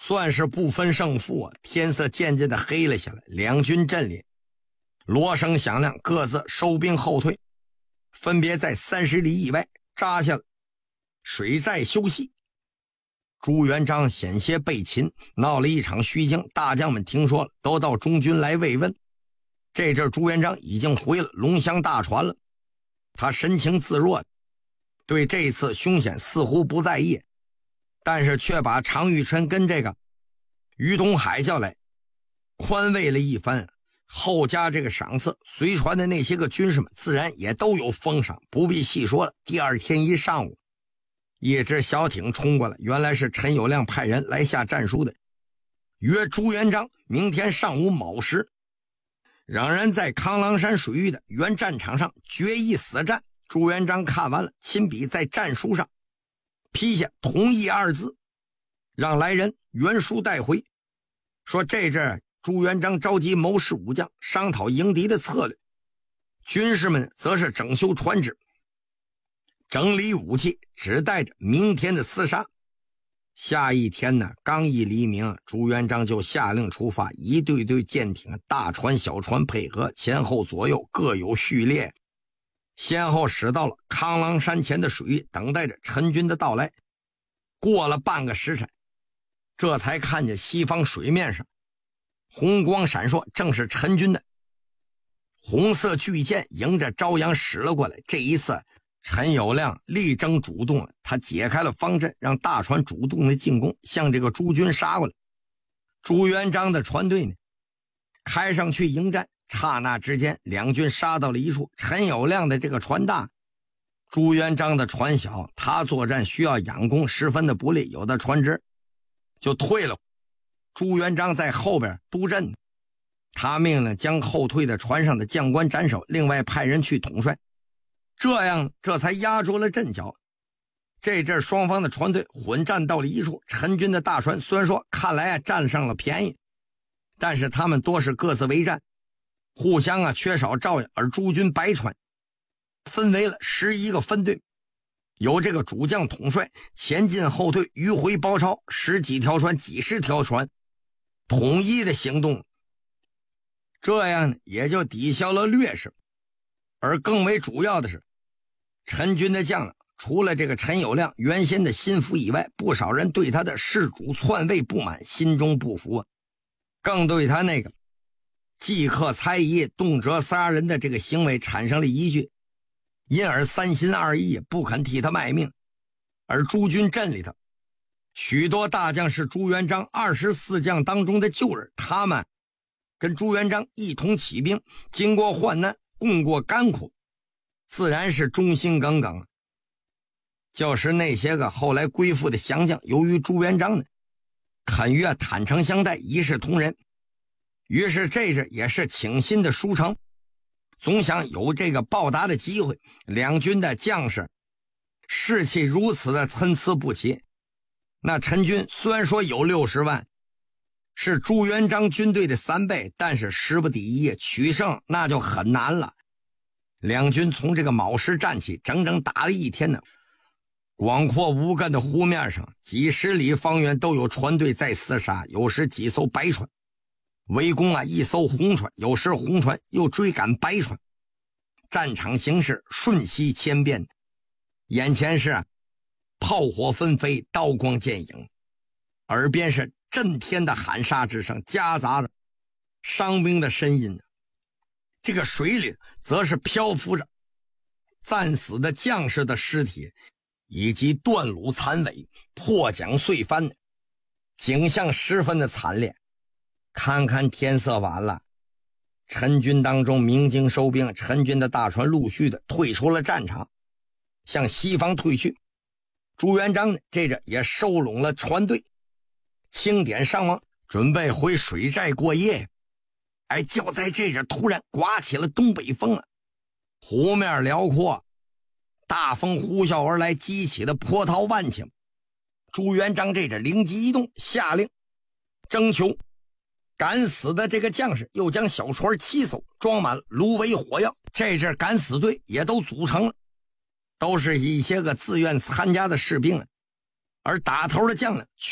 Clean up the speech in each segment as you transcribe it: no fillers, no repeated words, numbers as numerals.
算是不分胜负啊。天色渐渐的黑了下来，两军阵里锣声响亮，各自收兵后退，分别在30里以外扎下了水寨休息。朱元璋险些被擒，闹了一场虚惊，大将们听说了，都到中军来慰问。这阵朱元璋已经回了龙翔大船了，他神情自若，对这次凶险似乎不在意，但是却把常遇春跟这个于东海叫来，宽慰了一番，后加这个赏赐。随船的那些个军士们自然也都有封赏，不必细说了。第二天一上午，一只小艇冲过来，原来是陈友谅派人来下战书的，约朱元璋明天上午卯时，让人在康郎山水域的原战场上决一死战。朱元璋看完了，亲笔在战书上批下同意2字，让来人原书带回，说这阵朱元璋召集谋士武将商讨迎敌的策略，军士们则是整修船只，整理武器，只待着明天的厮杀。下一天呢，刚一黎明，朱元璋就下令出发，一队队舰艇、大船、小船配合，前后左右各有序列，先后驶到了康郎山前的水域，等待着陈军的到来。过了半个时辰，这才看见西方水面上红光闪烁，正是陈军的红色巨舰迎着朝阳驶了过来。这一次陈友谅力争主动，他解开了方阵，让大船主动的进攻，向这个朱军杀过来。朱元璋的船队呢，开上去迎战，刹那之间两军杀到了一处。陈友谅的这个船大，朱元璋的船小，他作战需要仰攻，十分的不利，有的船只就退了。朱元璋在后边督阵，他命令将后退的船上的将官斩首，另外派人去统帅，这样这才压住了阵脚。这阵双方的船队混战到了一处，陈军的大船虽然说看来占上了便宜，但是他们多是各自为战，互相缺少照应。而朱军白船分为了11个分队，由这个主将统帅，前进后退，迂回包抄，10几条船、几十条船，统一的行动，这样也就抵消了劣势。而更为主要的是，陈军的将领除了这个陈友谅原先的心腹以外，不少人对他的弑主篡位不满，心中不服，更对他那个即刻猜疑、动辄杀人的这个行为产生了疑惧，因而三心二意，不肯替他卖命。而朱军阵里头许多大将是朱元璋24将当中的旧人，他们跟朱元璋一同起兵，经过患难，共过甘苦，自然是忠心耿耿。就是那些个后来归附的降将，由于朱元璋呢肯于坦诚相待，一视同仁，于是这阵也是倾心的书城，总想有这个报答的机会。两军的将士士气如此的参差不齐，那陈军虽然说有60万，是朱元璋军队的3倍，但是时不抵一，取胜那就很难了。两军从这个卯时站起，整整打了一天呢。广阔无根的湖面上，几十里方圆都有船队在厮杀，有时几艘白船围攻一艘红船，有时红船又追赶白船，战场形势瞬息千变，眼前是炮火纷飞，刀光剑影，耳边是震天的喊杀之声，夹杂着伤兵的呻吟。这个水里则是漂浮着战死的将士的尸体，以及断弩残尾、破桨碎帆，景象十分的惨烈。看看天色晚了，陈军当中鸣金收兵，陈军的大船陆续的退出了战场，向西方退去。朱元璋呢，这阵也收拢了船队，清点伤亡，准备回水寨过夜。就在这阵突然刮起了东北风了，湖面辽阔，大风呼啸而来，激起的波涛万顷。朱元璋这阵灵机一动，下令征求敢死的这个将士，又将小船7艘装满了芦苇火药。这阵敢死队也都组成了，都是一些个自愿参加的士兵，而打头的将领却是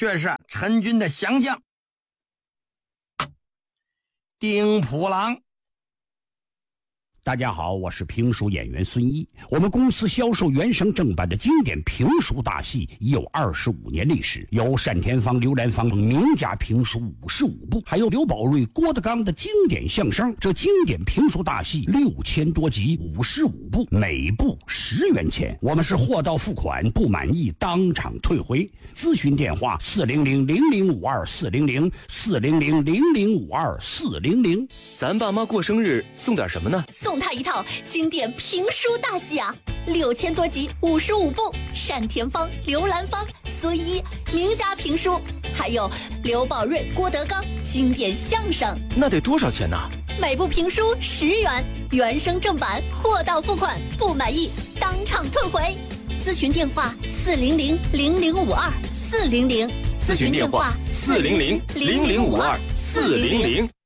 陈军的降将丁普郎。 大家好，我是评书演员孙一。我们公司销售原声正版的经典评书大戏已有25年历史，有单田芳、刘兰芳名家评书55部，还有刘宝瑞、郭德纲的经典相声。这经典评书大戏6000多集，55部，每部10元钱。我们是货到付款，不满意当场退回。咨询电话400-0052-400，400-0052-400。 咱爸妈过生日送点什么呢？ 送他一套经典评书大戏啊，6000多集，55部，单田芳、刘兰芳、孙一名家评书，还有刘宝瑞、郭德纲经典相声。 那得多少钱呢？ 每部评书10元，原声正版，货到付款，不满意当场退回。咨询电话400-0052-400， 咨询电话400-0052-400。